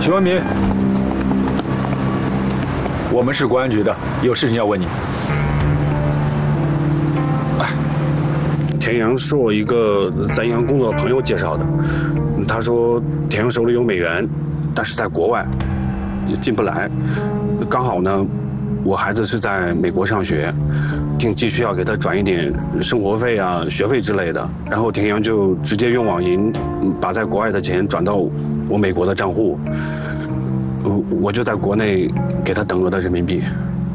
徐文明，我们是公安局的，有事情要问你。 田阳是我一个在银行工作的朋友介绍的，他说田阳手里有美元，但是在国外也进不来。刚好呢，我孩子是在美国上学，挺急需要给他转一点生活费啊、学费之类的。然后田阳就直接用网银把在国外的钱转到我美国的账户，我就在国内给他等额的人民币。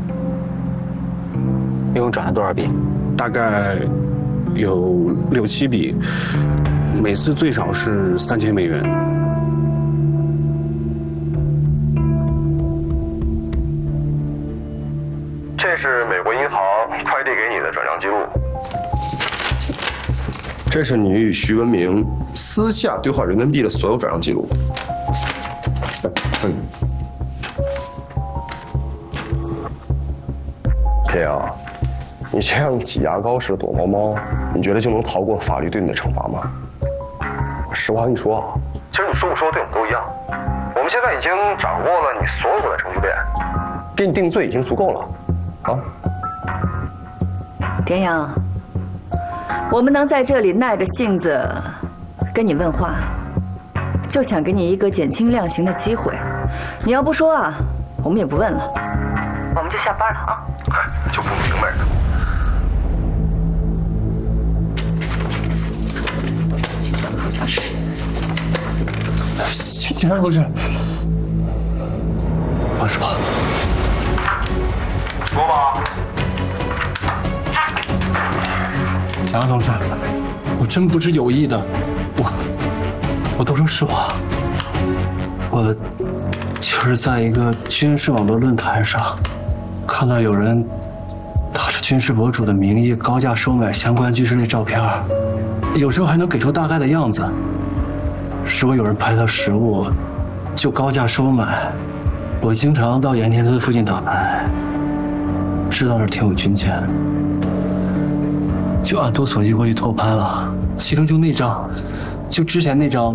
一共转了多少笔？ 大概有6、7笔，每次最少是3000美元。 这是美国银行快递给你的转账记录。 这是你与徐文明私下兑换人民币的所有转账记录。田阳，你这样挤牙膏似的躲猫猫，你觉得就能逃过法律对你的惩罚吗？实话跟你说啊， 其实你说不说对我们都一样。我们现在已经掌握了你所有的程序链， 给你定罪已经足够了。啊， 田阳，我们能在这里耐着性子跟你问话，就想给你一个减轻量刑的机会。你要不说啊，我们也不问了，我们就下班了啊。 就不明白了。 警察同志，我说。 说吧。 警察同志，我真不是有意的，我都说实话，我就是在一个军事网络论坛上看到有人打着军事博主的名义高价收买相关军事类照片，有时候还能给出大概的样子。如果有人拍到实物，就高价收买。我经常到盐田村附近打牌，知道那儿挺有军舰，就按图索骥过去偷拍了。其中就那张，就之前那张，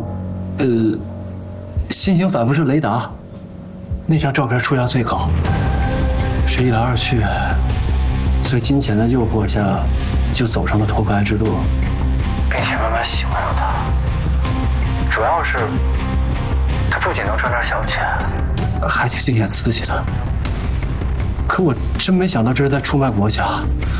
新型反辐射雷达，那张照片出价最高。这一来二去，在金钱的诱惑下，就走上了偷拍之路，并且慢慢喜欢上他。主要是，他不仅能赚点小钱，还挺惊险刺激的。可我真没想到这是在出卖国家。